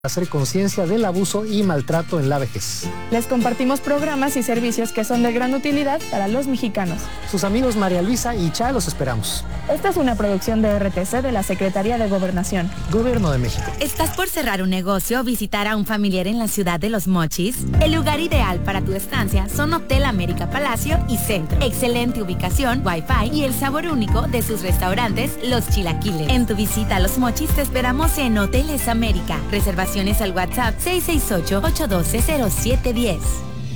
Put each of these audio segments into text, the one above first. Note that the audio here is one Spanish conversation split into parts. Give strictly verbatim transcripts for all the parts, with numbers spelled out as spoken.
hacer conciencia del abuso y maltrato en la vejez. Les compartimos programas y servicios que son de gran utilidad para los mexicanos. Sus amigos María Luisa y Cha los esperamos. Esta es una producción de R T C de la Secretaría de Gobernación. Gobierno de México. ¿Estás por cerrar un negocio o visitar a un familiar en la ciudad de Los Mochis? El lugar ideal para tu estancia son Hotel América Palacio y Centro. Excelente ubicación, wifi y el sabor único de sus restaurantes, Los Chilaquiles. En tu visita a Los Mochis te esperamos en Hoteles América. Reservaciones al WhatsApp seis seis ocho, ocho uno dos, cero siete uno cero.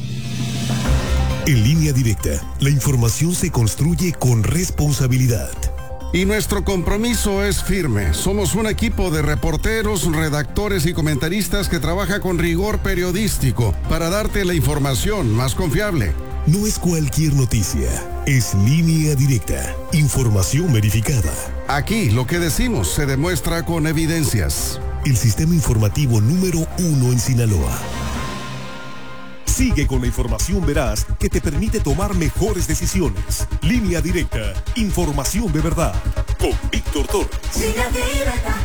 En Línea Directa, la información se construye con responsabilidad. Y nuestro compromiso es firme. Somos un equipo de reporteros, redactores y comentaristas que trabaja con rigor periodístico para darte la información más confiable. No es cualquier noticia, es Línea Directa, información verificada. Aquí lo que decimos se demuestra con evidencias. El sistema informativo número uno en Sinaloa. Sigue con la información veraz que te permite tomar mejores decisiones. Línea Directa, información de verdad. Con Víctor Torres. Línea Directa.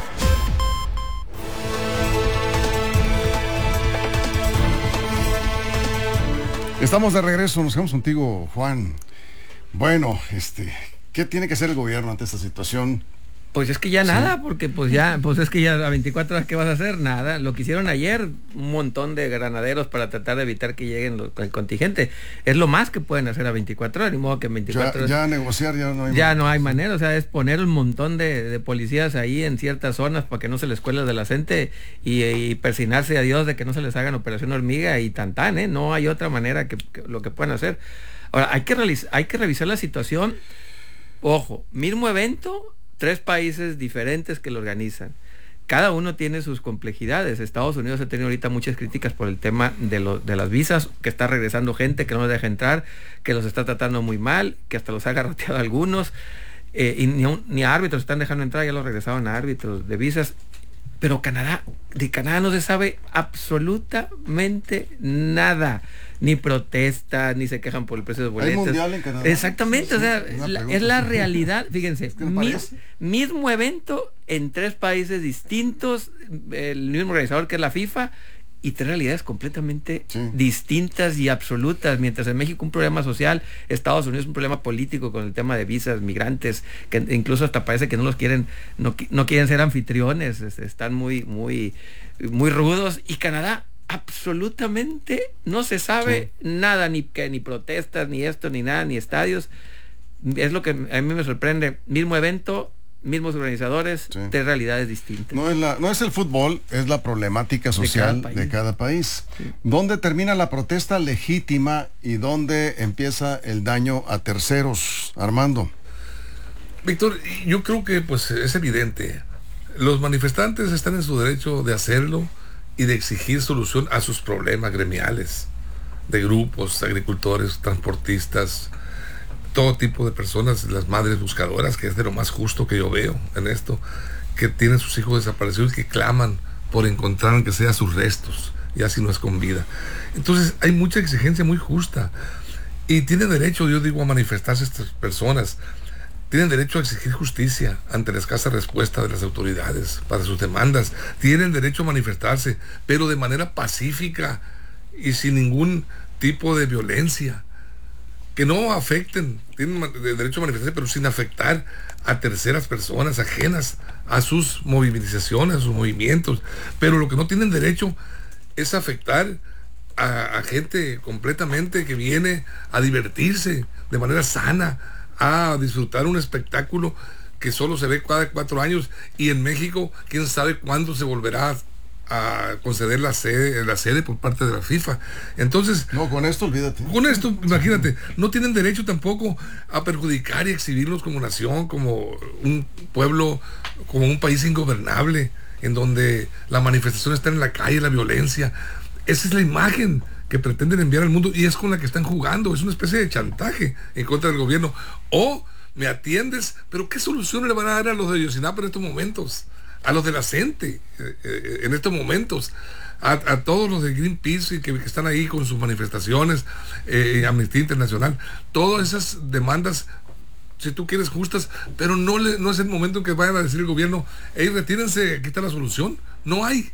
Estamos de regreso, nos quedamos contigo, Juan. Bueno, este, ¿qué tiene que hacer el gobierno ante esta situación? Pues es que ya sí. nada, porque pues ya, pues es que ya a veinticuatro horas, ¿qué vas a hacer? Nada. Lo que hicieron ayer, un montón de granaderos para tratar de evitar que lleguen los, el contingente. Es lo más que pueden hacer a veinticuatro horas, ni modo que en veinticuatro horas. Ya, ya negociar, ya no hay Ya manera. no hay manera, o sea, es poner un montón de, de policías ahí en ciertas zonas para que no se les cuele de la gente y, y persinarse a Dios de que no se les hagan operación hormiga y tan tan, ¿eh? No hay otra manera que, que lo que puedan hacer. Ahora, hay que, realiz- hay que revisar la situación. Ojo, mismo evento, tres países diferentes que lo organizan. Cada uno tiene sus complejidades. Estados Unidos ha tenido ahorita muchas críticas por el tema de, lo, de las visas, que está regresando gente que no los deja entrar, que los está tratando muy mal, que hasta los ha garroteado a algunos, eh, y ni, un, ni a árbitros están dejando entrar, ya los regresaban a árbitros de visas. Pero Canadá, de Canadá no se sabe absolutamente nada. Ni protesta, ni se quejan por el precio de boletos. ¿Hay mundial en Canadá? Exactamente, sí, o sea, la, es la realidad. Fíjense, es que mis, mismo evento en tres países distintos, el mismo organizador que es la FIFA, y tres realidades completamente sí. distintas y absolutas. Mientras en México un problema social, Estados Unidos un problema político con el tema de visas, migrantes, que incluso hasta parece que no los quieren, no, no quieren ser anfitriones, están muy, muy, muy rudos. Y Canadá, absolutamente no se sabe sí. nada, ni que ni protestas, ni esto, ni nada, ni estadios. Es lo que a mí me sorprende. Mismo evento, mismos organizadores, sí. tres realidades distintas. No es la, no es el fútbol, es la problemática social de cada país. De cada país. Sí. ¿Dónde termina la protesta legítima y dónde empieza el daño a terceros, Armando? Víctor, yo creo que pues es evidente. Los manifestantes están en su derecho de hacerlo y de exigir solución a sus problemas gremiales, de grupos, agricultores, transportistas, todo tipo de personas, las madres buscadoras, que es de lo más justo que yo veo en esto, que tienen sus hijos desaparecidos y que claman por encontrar aunque sea sus restos, y así no es con vida. Entonces hay mucha exigencia muy justa, y tienen derecho, yo digo, a manifestarse estas personas. Tienen derecho a exigir justicia ante la escasa respuesta de las autoridades para sus demandas. Tienen derecho a manifestarse, pero de manera pacífica y sin ningún tipo de violencia. Que no afecten, tienen derecho a manifestarse, pero sin afectar a terceras personas ajenas a sus movilizaciones, a sus movimientos. Pero lo que no tienen derecho es afectar a, a gente completamente que viene a divertirse de manera sana, a disfrutar un espectáculo que solo se ve cada cuatro años, y en México quién sabe cuándo se volverá a conceder la sede, la sede por parte de la FIFA. Entonces, no, con esto olvídate. Con esto, imagínate, no tienen derecho tampoco a perjudicar y exhibirnos como nación, como un pueblo, como un país ingobernable, en donde la manifestación está en la calle, la violencia. Esa es la imagen que pretenden enviar al mundo, y es con la que están jugando. Es una especie de chantaje en contra del gobierno. O me atiendes, pero ¿qué solución le van a dar a los de Ayotzinapa en estos momentos? A los de la CENTE eh, eh, en estos momentos, a, a todos los de Greenpeace y que, que están ahí con sus manifestaciones, eh, Amnistía Internacional, todas esas demandas, si tú quieres, justas, pero no, le, no es el momento en que vayan a decir el gobierno, hey, retírense, aquí está la solución. No hay.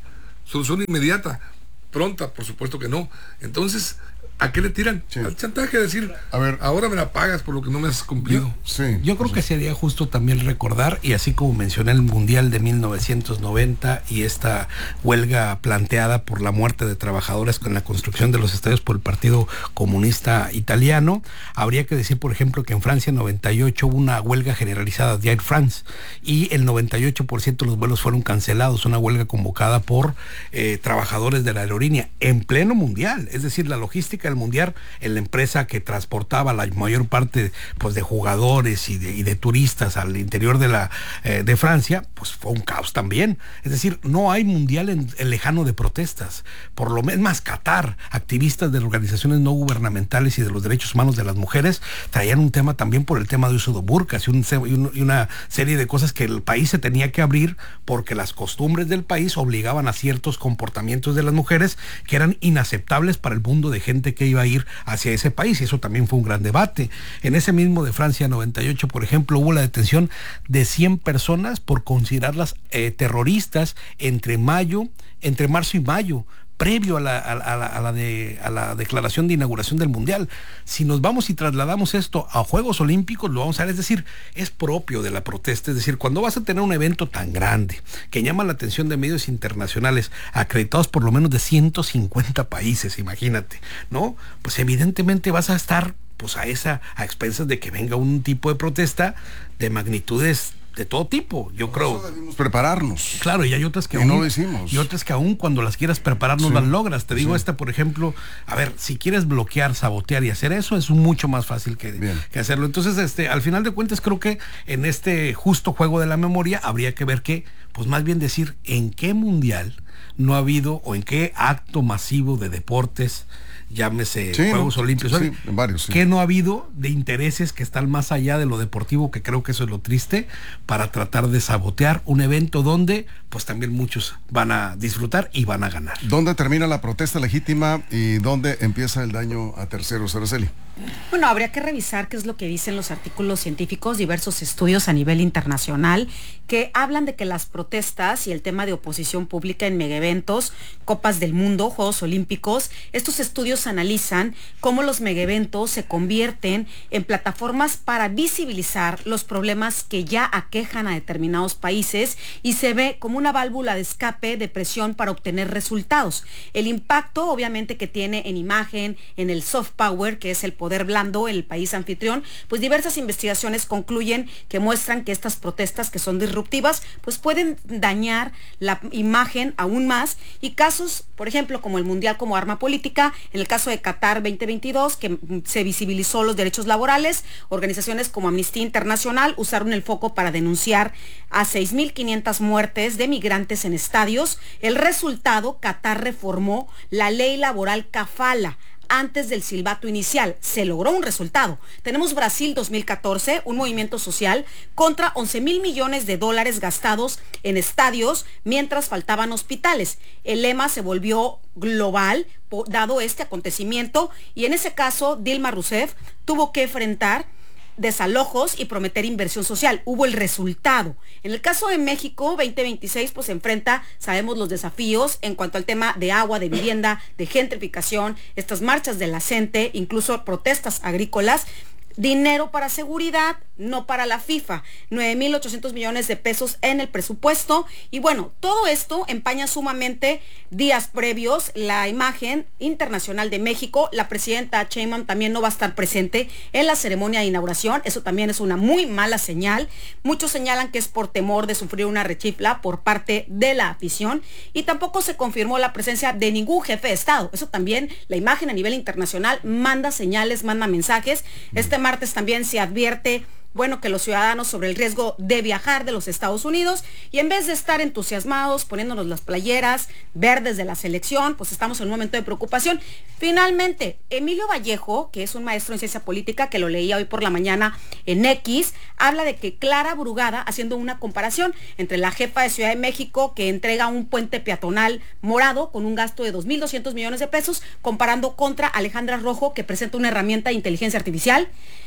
solución inmediata, pronta, por supuesto que no. Entonces, ¿a qué le tiran? Sí. Al chantaje, decir, a ver, ahora me la pagas por lo que no me has cumplido. Yo, sí, yo creo que sería justo también recordar, y así como mencioné el Mundial de mil novecientos noventa y esta huelga planteada por la muerte de trabajadores con la construcción de los estadios por el Partido Comunista Italiano, habría que decir, por ejemplo, que en Francia en noventa y ocho hubo una huelga generalizada de Air France y el noventa y ocho por ciento de los vuelos fueron cancelados, una huelga convocada por eh, trabajadores de la aerolínea en pleno Mundial, es decir, la logística del Mundial en la empresa que transportaba la mayor parte pues de jugadores y de, y de turistas al interior de la eh, de Francia, pues fue un caos también. Es decir, no hay Mundial en, en lejano de protestas. Por lo menos más Qatar, activistas de organizaciones no gubernamentales y de los derechos humanos de las mujeres traían un tema también por el tema de uso de burkas y, un, y, un, y una serie de cosas que el país se tenía que abrir porque las costumbres del país obligaban a ciertos comportamientos de las mujeres que eran inaceptables para el mundo de gente que iba a ir hacia ese país, y eso también fue un gran debate. En ese mismo de Francia noventa y ocho, por ejemplo, hubo la detención de cien personas por considerarlas eh, terroristas entre mayo, entre marzo y mayo, previo a la, a, la, a, la de, a la declaración de inauguración del Mundial. Si nos vamos y trasladamos esto a Juegos Olímpicos, lo vamos a ver, es decir, es propio de la protesta, es decir, cuando vas a tener un evento tan grande, que llama la atención de medios internacionales, acreditados por lo menos de ciento cincuenta países, imagínate, ¿no? Pues evidentemente vas a estar, pues a esa, a expensas de que venga un tipo de protesta de magnitudes de todo tipo, yo Por creo. Eso debimos prepararnos. Claro, y hay otras que y aún, no lo hicimos. Y otras que aún cuando las quieras preparar no sí, las logras. Te digo sí. esta, por ejemplo, a ver, si quieres bloquear, sabotear y hacer eso, es mucho más fácil que, que hacerlo. Entonces, este, al final de cuentas, creo que en este justo juego de la memoria habría que ver que, pues más bien decir, en qué mundial no ha habido o en qué acto masivo de deportes, llámese sí, Juegos no, Olímpicos, sí, en varios, sí. que no ha habido de intereses que están más allá de lo deportivo, que creo que eso es lo triste, para tratar de sabotear un evento donde pues también muchos van a disfrutar y van a ganar. ¿Dónde termina la protesta legítima y dónde empieza el daño a terceros, Araceli? Bueno, habría que revisar qué es lo que dicen los artículos científicos, diversos estudios a nivel internacional que hablan de que las protestas y el tema de oposición pública en megaeventos, Copas del Mundo, Juegos Olímpicos, estos estudios analizan cómo los megaeventos se convierten en plataformas para visibilizar los problemas que ya aquejan a determinados países y se ve como una válvula de escape de presión para obtener resultados. El impacto, obviamente, que tiene en imagen, en el soft power, que es el poder blando en el país anfitrión, pues diversas investigaciones concluyen que muestran que estas protestas que son disruptivas, pues pueden dañar la imagen aún más, y casos, por ejemplo, como el Mundial como arma política, en el caso de Qatar veinte veintidós, que se visibilizó los derechos laborales, organizaciones como Amnistía Internacional usaron el foco para denunciar a seis mil quinientas muertes de migrantes en estadios. El resultado, Qatar reformó la ley laboral kafala antes del silbato inicial. Se logró un resultado. Tenemos Brasil dos mil catorce, un movimiento social contra once mil millones de dólares gastados en estadios mientras faltaban hospitales. El lema se volvió global dado este acontecimiento, y en ese caso Dilma Rousseff tuvo que enfrentar desalojos y prometer inversión social. Hubo el resultado. En el caso de México veinte veintiséis, pues se enfrenta, sabemos los desafíos en cuanto al tema de agua, de vivienda, de gentrificación, estas marchas de la gente, incluso protestas agrícolas. Dinero para seguridad, no para la FIFA. nueve mil ochocientos millones de pesos en el presupuesto. Y bueno, todo esto empaña sumamente días previos la imagen internacional de México. La presidenta Sheinbaum también no va a estar presente en la ceremonia de inauguración. Eso también es una muy mala señal. Muchos señalan que es por temor de sufrir una rechifla por parte de la afición. Y tampoco se confirmó la presencia de ningún jefe de Estado. Eso también, la imagen a nivel internacional manda señales, manda mensajes. Este martes también se advierte, bueno, que los ciudadanos sobre el riesgo de viajar de los Estados Unidos, y en vez de estar entusiasmados poniéndonos las playeras verdes de la selección, pues estamos en un momento de preocupación. Finalmente, Emilio Vallejo, que es un maestro en ciencia política, que lo leía hoy por la mañana en X, habla de que Clara Brugada, haciendo una comparación entre la jefa de Ciudad de México, que entrega un puente peatonal morado con un gasto de dos mil doscientos millones de pesos, comparando contra Alejandra Rojo, que presenta una herramienta de inteligencia artificial.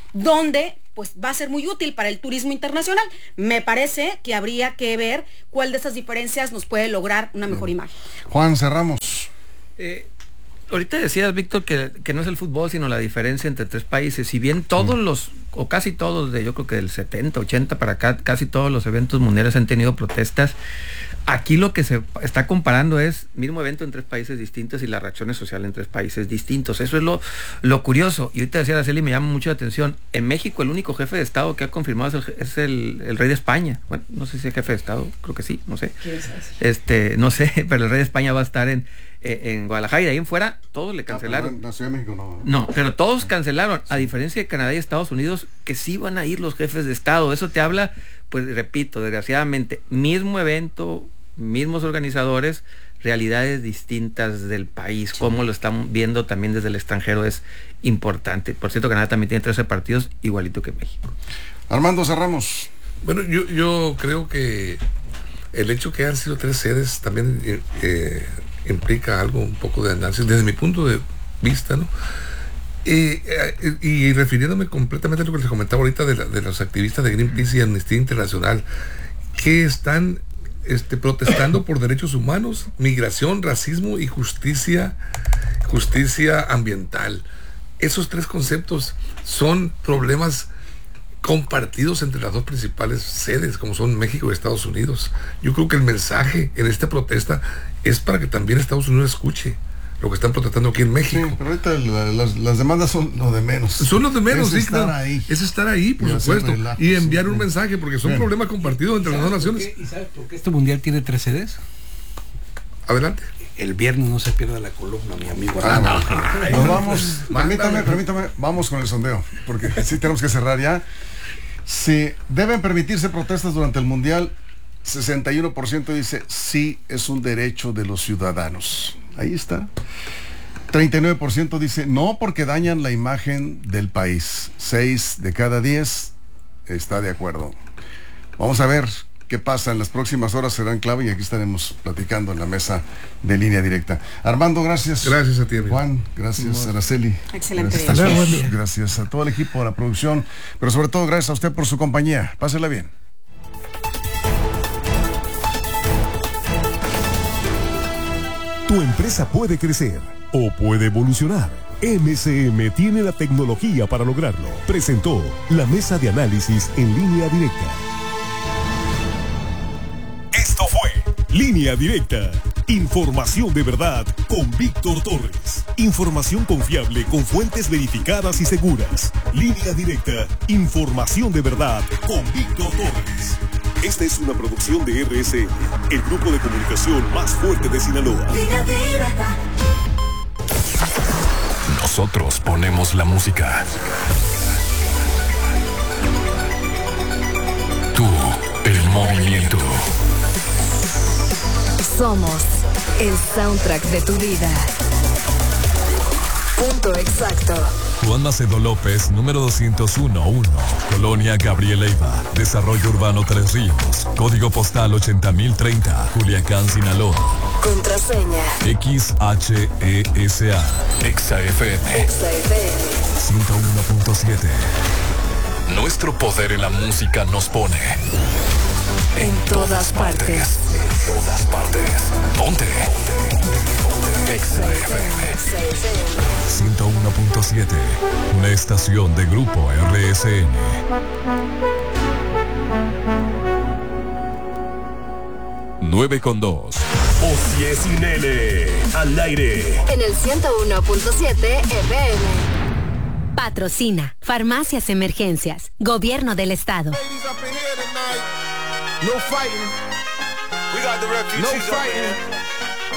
donde pues va a ser muy útil para el turismo internacional. Me parece que habría que ver cuál de esas diferencias nos puede lograr una mejor imagen. Juan, cerramos. Eh, ahorita decías, Víctor, que, que no es el fútbol, sino la diferencia entre tres países. Si bien todos mm. los, o casi todos, de yo creo que del setenta, ochenta para acá, casi todos los eventos mundiales han tenido protestas, aquí lo que se está comparando es mismo evento en tres países distintos y las reacciones sociales en tres países distintos. Eso es lo, lo curioso. Y ahorita decía Araceli, me llama mucho la atención. En México el único jefe de Estado que ha confirmado es el, es el, el rey de España. Bueno, no sé si es jefe de Estado, creo que sí, no sé. Este, no sé, pero el rey de España va a estar en, en Guadalajara y de ahí en fuera todos le cancelaron. No, Ciudad de México no. No, pero todos cancelaron, a diferencia de Canadá y Estados Unidos, que sí van a ir los jefes de Estado. Eso te habla, pues repito, desgraciadamente, mismo evento, mismos organizadores, realidades distintas del país. Sí. Cómo lo están viendo también desde el extranjero es importante. Por cierto, Canadá también tiene trece partidos, igualito que México. Armando, cerramos. Bueno, yo, yo creo que el hecho que han sido tres sedes también eh, implica algo, un poco de análisis, desde mi punto de vista, ¿no? Eh, eh, y refiriéndome completamente a lo que les comentaba ahorita de, la, de los activistas de Greenpeace y Amnistía Internacional, que están Este, protestando por derechos humanos, migración, racismo y justicia, justicia ambiental. Esos tres conceptos son problemas compartidos entre las dos principales sedes, como son México y Estados Unidos. Yo creo que el mensaje en esta protesta es para que también Estados Unidos escuche lo que están protestando aquí en México. Sí, pero ahorita la, las, las demandas son lo de menos. Son lo de menos, es sí, estar claro. ahí. Es estar ahí, por y supuesto. Relajo, y enviar sí, un mensaje, porque son bien. problemas compartidos entre las dos naciones. ¿Y sabes por qué este mundial tiene tres sedes? Adelante. El viernes no se pierda la columna, mi amigo. Ah, no. Nos vamos, permítame, permítame, vamos con el sondeo, porque sí tenemos que cerrar ya. Si deben permitirse protestas durante el mundial, sesenta y uno por ciento dice sí, es un derecho de los ciudadanos. Ahí está. treinta y nueve por ciento dice no, porque dañan la imagen del país. seis de cada diez está de acuerdo. Vamos a ver qué pasa en las próximas horas, serán clave y aquí estaremos platicando en la mesa de Línea Directa. Armando, gracias. Gracias a ti, amigo. Juan, gracias. Araceli. Excelente. Gracias, gracias. gracias a todo el equipo, a la producción, pero sobre todo gracias a usted por su compañía. Pásela bien. Tu empresa puede crecer o puede evolucionar. M S M tiene la tecnología para lograrlo. Presentó la mesa de análisis en Línea Directa. Esto fue Línea Directa. Información de verdad con Víctor Torres. Información confiable con fuentes verificadas y seguras. Línea Directa. Información de verdad con Víctor Torres. Esta es una producción de R S M, el grupo de comunicación más fuerte de Sinaloa. Línea Directa. Nosotros ponemos la música. Tú, el movimiento. Somos el soundtrack de tu vida. Punto exacto. Juan Macedo López, número doscientos uno uno, Colonia Gabriel Leiva, Desarrollo Urbano Tres Ríos, Código Postal ochenta mil treinta, Culiacán, Sinaloa. Contraseña X H E S A, Exa F M, Exa F M ciento uno punto siete. Nuestro poder en la música nos pone en todas partes. En todas partes. Ponte. Exa F M ciento uno punto siete. Una estación de Grupo R S N. nueve con dos. Osies y Nene. Al aire. En el ciento uno punto siete F M. Patrocina Farmacias Emergencias, Gobierno del Estado. No fighting. We got the refugees. No fighting.